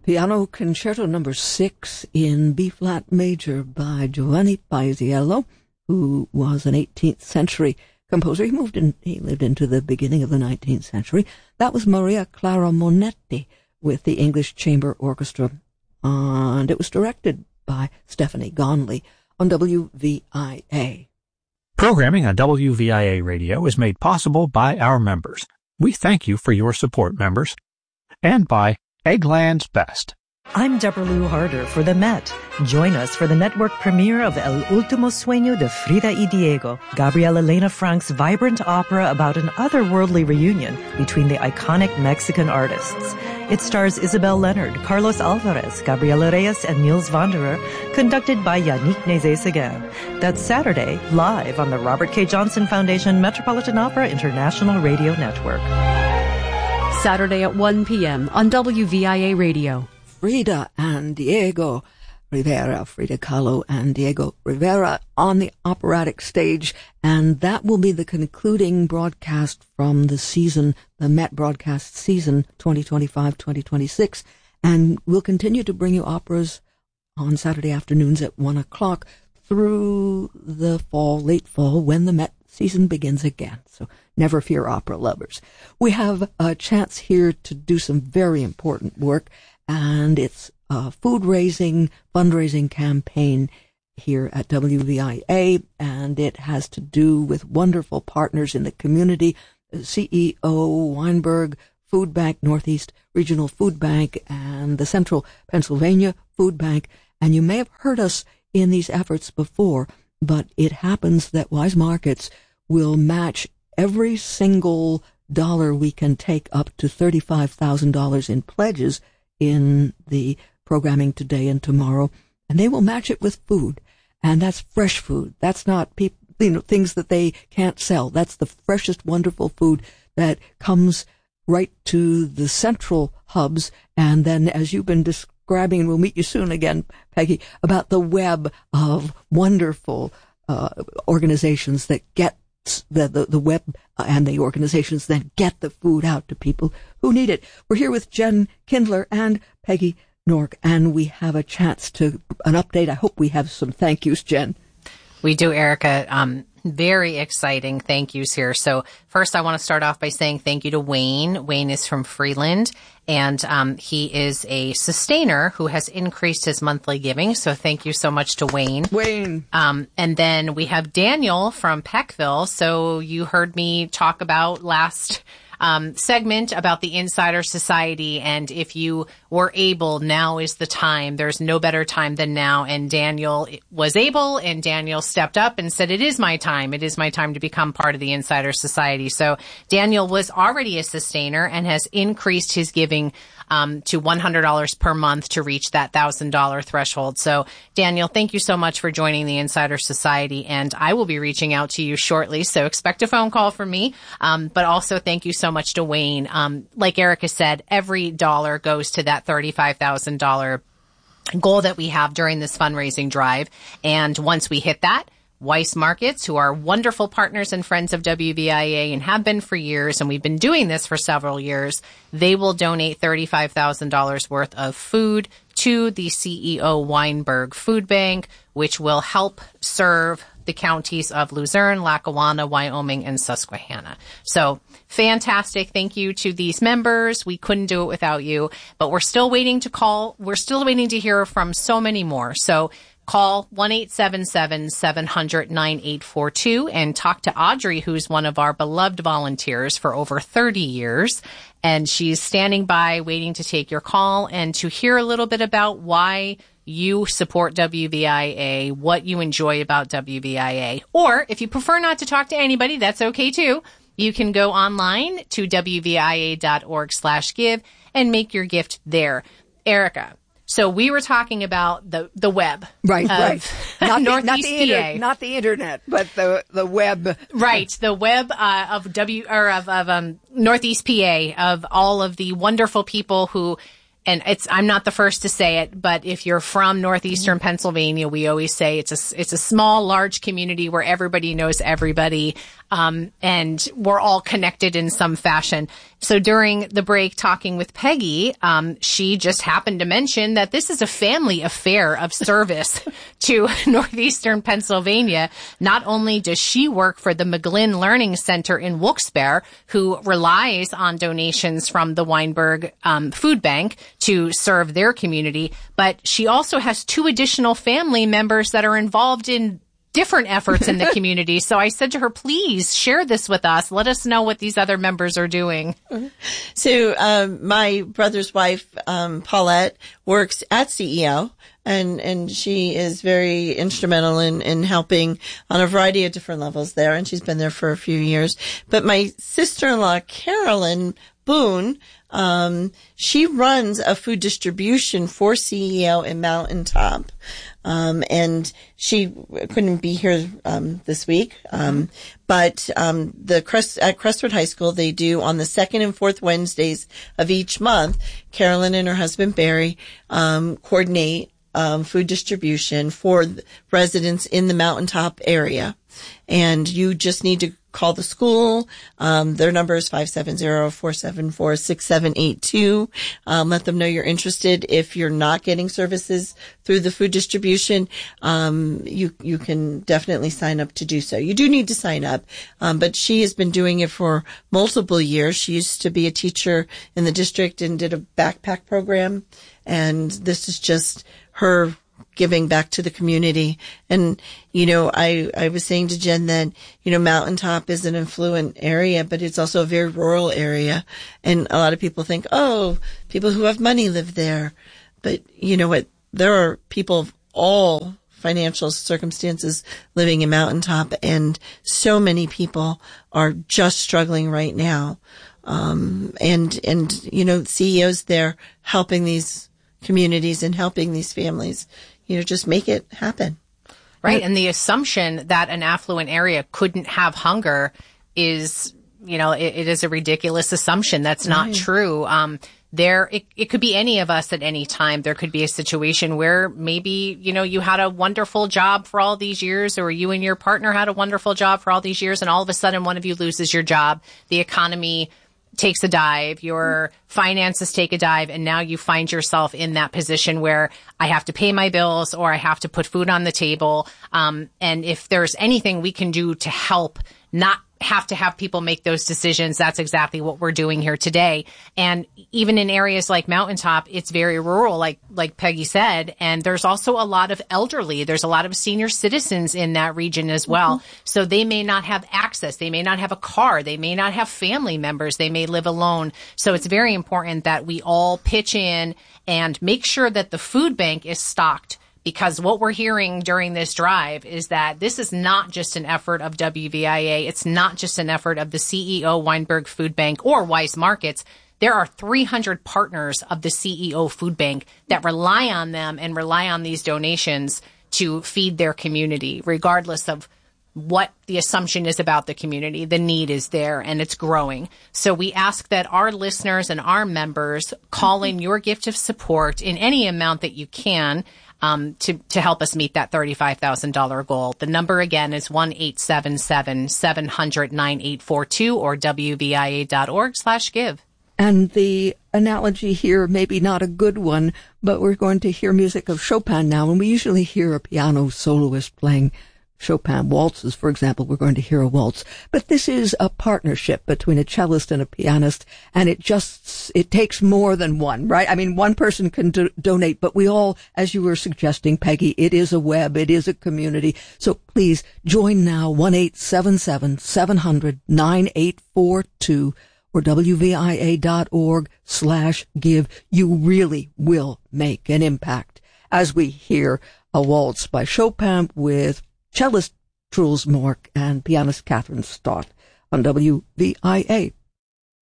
Piano Concerto No. 6 in B-flat major by Giovanni Paisiello, who was an 18th century composer. He lived into the beginning of the 19th century. That was Maria Clara Monetti with the English Chamber Orchestra, and it was directed by Stephanie Gonley on WVIA. Programming on WVIA Radio is made possible by our members. We thank you for your support, members. And by Eggland's Best. I'm Deborah Lou Harder for The Met. Join us for the network premiere of El Último Sueño de Frida y Diego, Gabriela Elena Frank's vibrant opera about an otherworldly reunion between the iconic Mexican artists. It stars Isabel Leonard, Carlos Alvarez, Gabriela Reyes, and Niels Wanderer, conducted by Yannick Nézet-Séguin. That's Saturday, live on the Robert K. Johnson Foundation Metropolitan Opera International Radio Network. Saturday at 1 p.m. on WVIA Radio. Frida and Diego Rivera, Frida Kahlo and Diego Rivera on the operatic stage, and that will be the concluding broadcast from the season, the Met broadcast season 2025-2026, and we'll continue to bring you operas on Saturday afternoons at 1 o'clock through the fall, late fall, when the Met season begins again. So never fear, opera lovers. We have a chance here to do some very important work, and it's a fundraising campaign here at WVIA, and it has to do with wonderful partners in the community, CEO Weinberg Food Bank, Northeast Regional Food Bank, and the Central Pennsylvania Food Bank. And you may have heard us in these efforts before, but it happens that Wise Markets will match every single dollar we can take up to $35,000 in pledges in the programming today and tomorrow, and they will match it with food. And that's fresh food. That's not things that they can't sell. That's the freshest, wonderful food that comes right to the central hubs. And then, as you've been describing, and we'll meet you soon again, Peggy, about the web of wonderful organizations that get the web, and the organizations that get the food out to people who need it. We're here with Jen Kindler and Peggy Nork, and we have a chance to an update. I hope we have some thank yous, Jen. We do, Erica. Very exciting thank yous here. So first, I want to start off by saying thank you to Wayne. Wayne is from Freeland, and he is a sustainer who has increased his monthly giving. So thank you so much to Wayne. Wayne. And then we have Daniel from Peckville. So you heard me talk about last segment about the Insider Society, and if you were able, now is the time. There's no better time than now, and Daniel was able, and Daniel stepped up and said, it is my time. It is my time to become part of the Insider Society. So Daniel was already a sustainer and has increased his giving to $100 per month to reach that $1,000 threshold. So Daniel, thank you so much for joining the Insider Society, and I will be reaching out to you shortly. So expect a phone call from me. But also thank you so much to Wayne. Like Erica said, every dollar goes to that $35,000 goal that we have during this fundraising drive. And once we hit that, Weiss Markets, who are wonderful partners and friends of WVIA and have been for years, and we've been doing this for several years, they will donate $35,000 worth of food to the CEO Weinberg Food Bank, which will help serve the counties of Luzerne, Lackawanna, Wyoming, and Susquehanna. So fantastic. Thank you to these members. We couldn't do it without you, but we're still waiting to call. We're still waiting to hear from so many more. So call 1-877-700-9842 and talk to Audrey, who's one of our beloved volunteers for over 30 years. And she's standing by waiting to take your call and to hear a little bit about why you support WVIA, what you enjoy about WVIA. Or if you prefer not to talk to anybody, that's okay too. You can go online to WVIA.org/give and make your gift there. Erica, so we were talking about the web. Right. Not Northeast PA. Not the internet, but the web. Right. The web of Northeast PA, of all of the wonderful people who, and I'm not the first to say it, but if you're from northeastern Pennsylvania, we always say it's a small, large community where everybody knows everybody. and we're all connected in some fashion. So during the break, talking with Peggy, she just happened to mention that this is a family affair of service to Northeastern Pennsylvania. Not only does she work for the McGlynn Learning Center in Wilkes-Barre, who relies on donations from the Weinberg Food Bank to serve their community, but she also has 2 additional family members that are involved in different efforts in the community. So I said to her, please share this with us. Let us know what these other members are doing. So my brother's wife, Paulette, works at CEO, and she is very instrumental in helping on a variety of different levels there, and she's been there for a few years. But my sister-in-law, Carolyn Boone, she runs a food distribution for CEO in Mountaintop. And she couldn't be here, this week. But, at Crestwood High School, they do on the 2nd and 4th Wednesdays of each month, Carolyn and her husband Barry, coordinate, food distribution for residents in the Mountaintop area. And you just need to call the school. Their number is 570-474-6782. Let them know you're interested. If you're not getting services through the food distribution, you can definitely sign up to do so. You do need to sign up. But she has been doing it for multiple years. She used to be a teacher in the district and did a backpack program. And this is just her giving back to the community. And, I was saying to Jen that, Mountaintop is an affluent area, but it's also a very rural area. And a lot of people think, people who have money live there. But you know what? There are people of all financial circumstances living in Mountaintop, and so many people are just struggling right now. CEOs there helping these communities and helping these families, just make it happen. Right. And the assumption that an affluent area couldn't have hunger is, it is a ridiculous assumption. That's not true. It could be any of us at any time. There could be a situation where maybe, you had a wonderful job for all these years, or you and your partner had a wonderful job for all these years, and all of a sudden one of you loses your job. The economy takes a dive, your finances take a dive, and now you find yourself in that position where I have to pay my bills or I have to put food on the table. And if there's anything we can do to help not have to have people make those decisions, that's exactly what we're doing here today. And even in areas like Mountaintop, it's very rural, like Peggy said, and there's also a lot of elderly. There's a lot of senior citizens in that region as well. Mm-hmm. So they may not have access. They may not have a car. They may not have family members. They may live alone. So it's very important that we all pitch in and make sure that the food bank is stocked. Because what we're hearing during this drive is that this is not just an effort of WVIA. It's not just an effort of the CEO Weinberg Food Bank or Weis Markets. There are 300 partners of the CEO Food Bank that rely on them and rely on these donations to feed their community, regardless of what the assumption is about the community. The need is there and it's growing. So we ask that our listeners and our members call in your gift of support in any amount that you can, to help us meet that $35,000 goal. The number again is 1-877-700-9842 or WVIA.org/give. And the analogy here may be not a good one, but we're going to hear music of Chopin now, and we usually hear a piano soloist playing Chopin waltzes, for example. We're going to hear a waltz. But this is a partnership between a cellist and a pianist, and it takes more than one, right? I mean, one person can donate, but we all, as you were suggesting, Peggy, it is a web, it is a community. So please join now, 1-877-700-9842 or WVIA.org/give. You really will make an impact as we hear a waltz by Chopin with cellist Truls Mork and pianist Catherine Stott on WVIA.